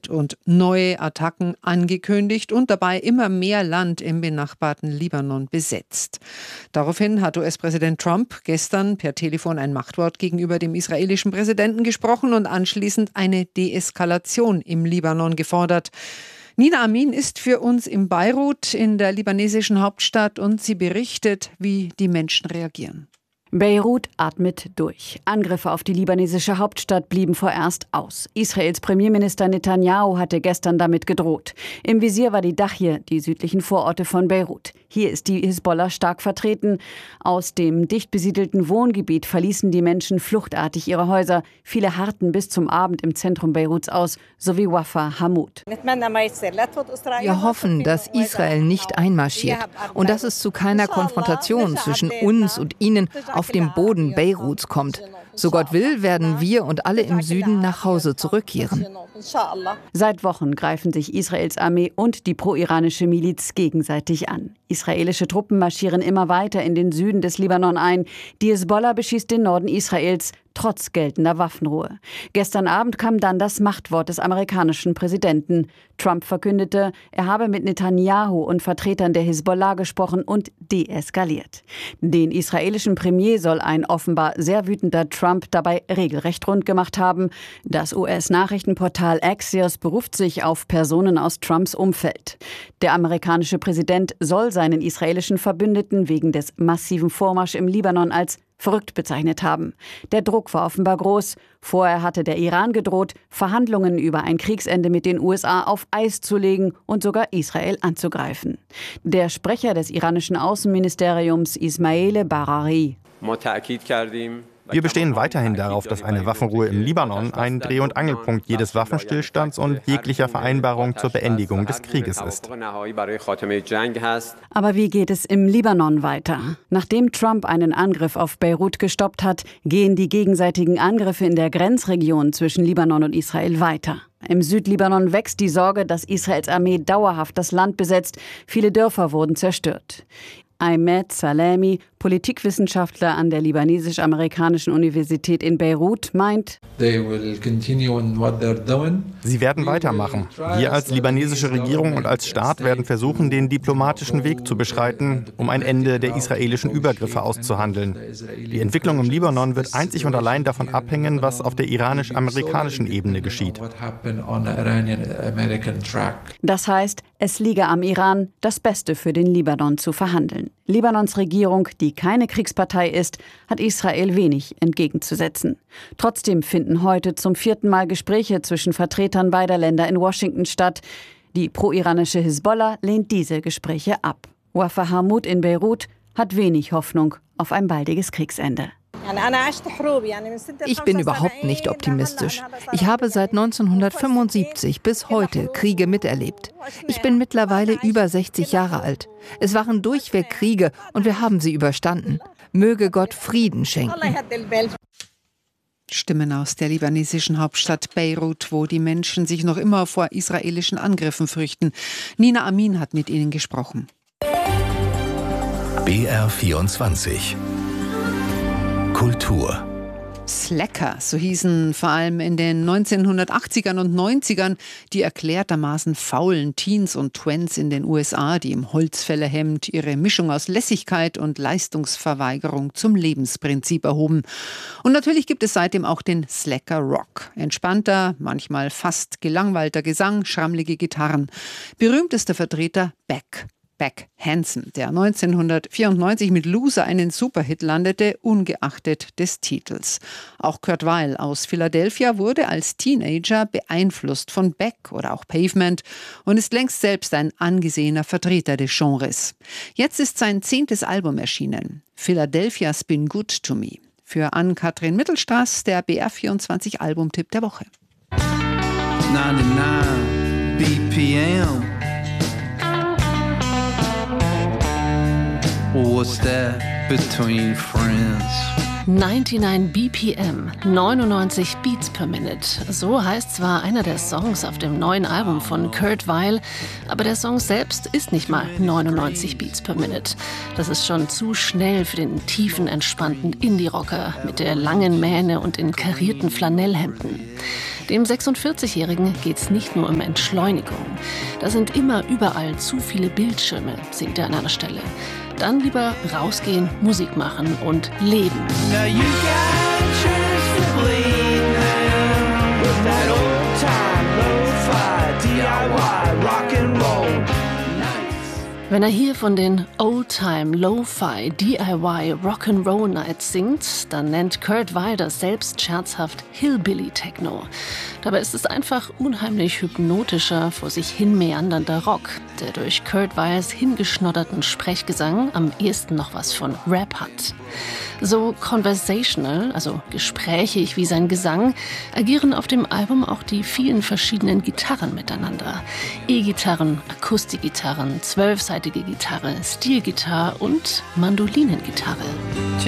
gestellt und neue Attacken angekündigt und dabei immer mehr Land im benachbarten Libanon besetzt. Daraufhin hat US-Präsident Trump gestern per Telefon ein Machtwort gegenüber dem israelischen Präsidenten gesprochen und anschließend eine Deeskalation im Libanon gefordert. Nina Amin ist für uns in Beirut in der libanesischen Hauptstadt und sie berichtet, wie die Menschen reagieren. Beirut atmet durch. Angriffe auf die libanesische Hauptstadt blieben vorerst aus. Israels Premierminister Netanyahu hatte gestern damit gedroht. Im Visier war die Dachje, die südlichen Vororte von Beirut. Hier ist die Hisbollah stark vertreten. Aus dem dicht besiedelten Wohngebiet verließen die Menschen fluchtartig ihre Häuser. Viele harrten bis zum Abend im Zentrum Beiruts aus, so wie Wafa Hamoud. Wir hoffen, dass Israel nicht einmarschiert und dass es zu keiner Konfrontation zwischen uns und ihnen auf dem Boden Beiruts kommt. So Gott will, werden wir und alle im Süden nach Hause zurückkehren. Seit Wochen greifen sich Israels Armee und die pro-iranische Miliz gegenseitig an. Israelische Truppen marschieren immer weiter in den Süden des Libanon ein. Die Hisbollah beschießt den Norden Israels, trotz geltender Waffenruhe. Gestern Abend kam dann das Machtwort des amerikanischen Präsidenten. Trump verkündete, er habe mit Netanyahu und Vertretern der Hisbollah gesprochen und deeskaliert. Den israelischen Premier soll ein offenbar sehr wütender Trump dabei regelrecht rund gemacht haben. Das US-Nachrichtenportal Axios beruft sich auf Personen aus Trumps Umfeld. Der amerikanische Präsident soll seinen israelischen Verbündeten wegen des massiven Vormarschs im Libanon als verrückt bezeichnet haben. Der Druck war offenbar groß. Vorher hatte der Iran gedroht, Verhandlungen über ein Kriegsende mit den USA auf Eis zu legen und sogar Israel anzugreifen. Der Sprecher des iranischen Außenministeriums Ismail Barari: Wir bestehen weiterhin darauf, dass eine Waffenruhe im Libanon ein Dreh- und Angelpunkt jedes Waffenstillstands und jeglicher Vereinbarung zur Beendigung des Krieges ist. Aber wie geht es im Libanon weiter? Nachdem Trump einen Angriff auf Beirut gestoppt hat, gehen die gegenseitigen Angriffe in der Grenzregion zwischen Libanon und Israel weiter. Im Südlibanon wächst die Sorge, dass Israels Armee dauerhaft das Land besetzt. Viele Dörfer wurden zerstört. Ahmed Salemi, Politikwissenschaftler an der libanesisch-amerikanischen Universität in Beirut, meint: Sie werden weitermachen. Wir als libanesische Regierung und als Staat werden versuchen, den diplomatischen Weg zu beschreiten, um ein Ende der israelischen Übergriffe auszuhandeln. Die Entwicklung im Libanon wird einzig und allein davon abhängen, was auf der iranisch-amerikanischen Ebene geschieht. Das heißt, es liege am Iran, das Beste für den Libanon zu verhandeln. Libanons Regierung, die keine Kriegspartei ist, hat Israel wenig entgegenzusetzen. Trotzdem finden heute zum 4. Mal Gespräche zwischen Vertretern beider Länder in Washington statt. Die pro-iranische Hisbollah lehnt diese Gespräche ab. Wafa Hamoud in Beirut hat wenig Hoffnung auf ein baldiges Kriegsende. Ich bin überhaupt nicht optimistisch. Ich habe seit 1975 bis heute Kriege miterlebt. Ich bin mittlerweile über 60 Jahre alt. Es waren durchweg Kriege und wir haben sie überstanden. Möge Gott Frieden schenken. Stimmen aus der libanesischen Hauptstadt Beirut, wo die Menschen sich noch immer vor israelischen Angriffen fürchten. Nina Amin hat mit ihnen gesprochen. BR24 Kultur. Slacker, so hießen vor allem in den 1980ern und 90ern die erklärtermaßen faulen Teens und Twents in den USA, die im Holzfällerhemd ihre Mischung aus Lässigkeit und Leistungsverweigerung zum Lebensprinzip erhoben. Und natürlich gibt es seitdem auch den Slacker Rock. Entspannter, manchmal fast gelangweilter Gesang, schrammlige Gitarren. Berühmtester Vertreter Beck Hansen, der 1994 mit Loser einen Superhit landete, ungeachtet des Titels. Auch Kurt Weill aus Philadelphia wurde als Teenager beeinflusst von Beck oder auch Pavement und ist längst selbst ein angesehener Vertreter des Genres. Jetzt ist sein 10. Album erschienen, Philadelphia's Been Good to Me. Für Ann-Kathrin Mittelstraß der BR24 Albumtipp der Woche. 99 BPM. What's that between friends? 99 BPM, 99 Beats per Minute. So heißt zwar einer der Songs auf dem neuen Album von Kurt Weill, aber der Song selbst ist nicht mal 99 Beats per Minute. Das ist schon zu schnell für den tiefen, entspannten Indie-Rocker mit der langen Mähne und in karierten Flanellhemden. Dem 46-Jährigen geht's nicht nur um Entschleunigung. Da sind immer überall zu viele Bildschirme, singt er an einer Stelle. Dann lieber rausgehen, Musik machen und leben. Wenn er hier von den Old-Time Lo-Fi DIY Rock'n'Roll Nights singt, dann nennt Kurt Weill das selbst scherzhaft Hillbilly Techno. Dabei ist es einfach unheimlich hypnotischer, vor sich hin meandernder Rock, der durch Kurt Weills hingeschnodderten Sprechgesang am ehesten noch was von Rap hat. So conversational, also gesprächig wie sein Gesang, agieren auf dem Album auch die vielen verschiedenen Gitarren miteinander. E-Gitarren, Akustikgitarren, 12-seitige Gitarre, Steelgitarre und Mandolinengitarre.